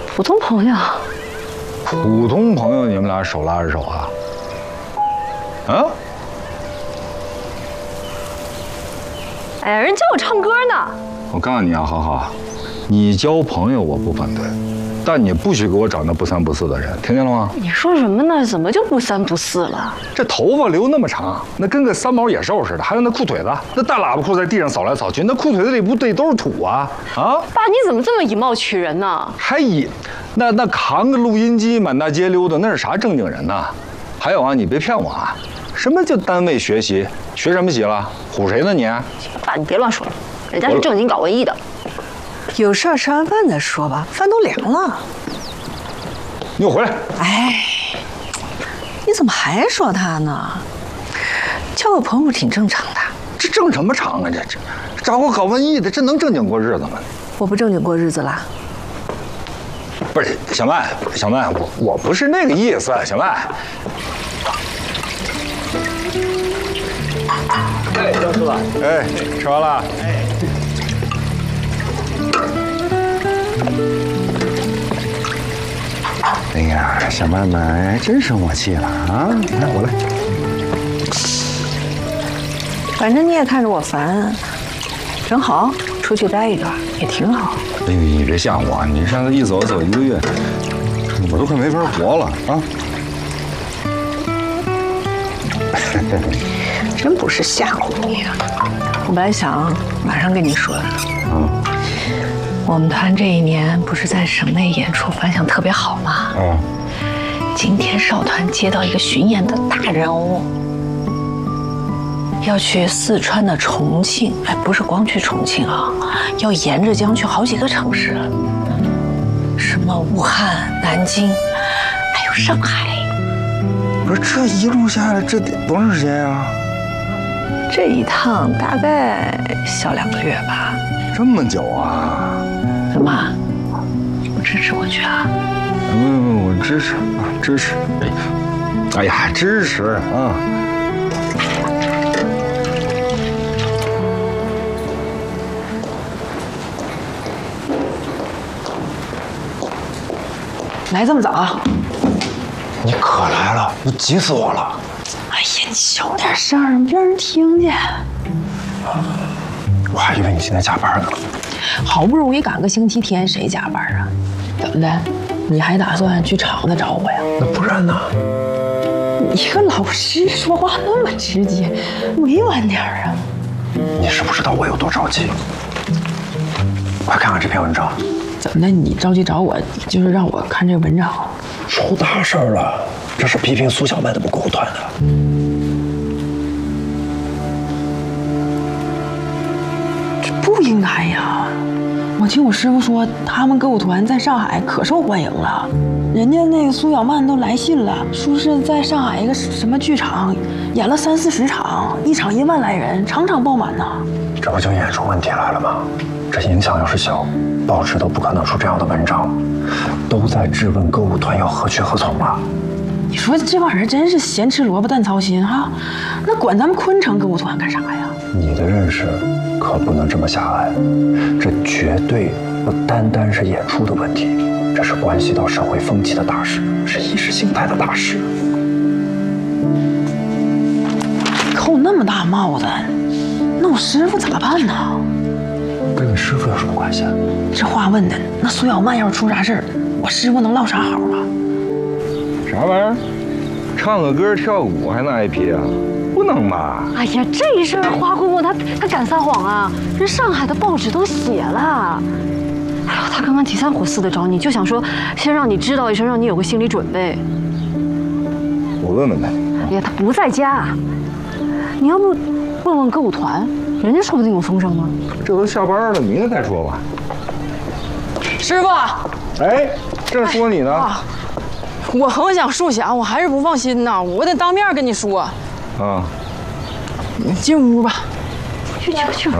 普通朋友。 普通朋友，你们俩手拉着手啊？啊？ 哎呀，人叫我唱歌呢。 我告诉你啊，浩浩，你交朋友我不反对，但你不许给我找那不三不四的人，听见了吗？ 你说什么呢？怎么就不三不四了？ 这头发留那么长，那跟个三毛野兽似的，还有那裤腿子，那大喇叭裤在地上扫来扫去，那裤腿子里不对都是土啊！啊！ 爸，你怎么这么以貌取人呢？ 那扛个录音机满大街溜达，那是啥正经人呐？还有啊，你别骗我啊！什么叫单位学习？学什么习了？唬谁呢你？ 爸，你别乱说了，人家是正经搞文艺的。 有事儿吃完饭再说吧，饭都凉了。 你给我回来！ 哎，你怎么还说他呢？交个朋友挺正常的。 这正什么常啊？这找个搞文艺的，这能正经过日子吗？ 我不正经过日子啦。 不是小曼，我不是那个意思，小曼。 哎，张叔啊！ 哎，吃完了。 哎呀，小曼曼真生我气了啊！来，我来。 反正你也看着我烦，正好出去待一段也挺好。 哎呦，你别吓我！你上次一走1个月，我都快没法活了啊！ 真不是吓唬你啊！我本来想马上跟你说的。我们团这一年不是在省内演出反响特别好吗？今天少团接到一个巡演的大任务，要去四川的重庆，哎，不是光去重庆啊，要沿着江去好几个城市，什么武汉、南京，还有上海。 不是这一路下来，这得多长时间呀？ 这一趟大概小2个月吧。 这么久啊？ 怎么？不支持我去啊？ 不，我支持，支持。哎呀，支持啊！ 来这么早啊？ 你可来了，你急死我了！ 哎呀，你小点声，别让人听见。 我还以为你现在加班呢。 好不容易赶个星期天，谁加班啊？怎么的？你还打算去厂子找我呀？ 那不然呢？ 你个老师说话那么直接，委婉点啊！ 你是不知道我有多着急。快看看这篇文章。 怎么的？你着急找我，就是让我看这文章？ 出大事了！这是批评苏小曼的歌舞团的。 这不应该呀！我听我师傅说，他们歌舞团在上海可受欢迎了，人家那个苏小曼都来信了，说是在上海一个什么剧场演了30-40场，一场1万来人，场场爆满呢。 这不就演出问题来了吗？这影响要是小，报纸都不可能出这样的文章，都在质问歌舞团要何去何从了。 你说这帮人真是咸吃萝卜淡操心哈，那管咱们昆城歌舞团干啥呀？ 你的认识可不能这么狭隘，这绝对不单单是演出的问题，这是关系到社会风气的大事，是意识形态的大事。 扣那么大帽子，那我师傅咋办呢？ 跟你师傅有什么关系啊？ 这话问的，那苏小曼要是出啥事儿，我师傅能落啥好啊？ 啥玩意儿？唱个歌跳个舞还能挨批啊？不能吧？ 哎呀，这事儿花姑姑她敢撒谎啊？人上海的报纸都写了。哎呦，她刚刚急3火4的找你，就想说先让你知道一声，让你有个心理准备。 我问问他。 哎呀，他不在家。你要不问问歌舞团，人家说不定有风声呢。 这都下班了，明天再说吧。 师傅， 哎，正说你呢。 我横想竖想，我还是不放心呐，我得当面跟你说。 啊， 你进屋吧。 去，快点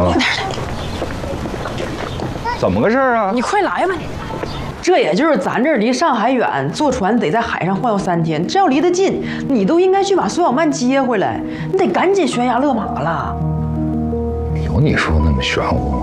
怎么个事儿啊？ 你快来吧你。这也就是咱这儿离上海远，坐船得在海上晃悠3天。这要离得近，你都应该去把苏小曼接回来，你得赶紧悬崖勒马了。 有你说那么玄乎吗？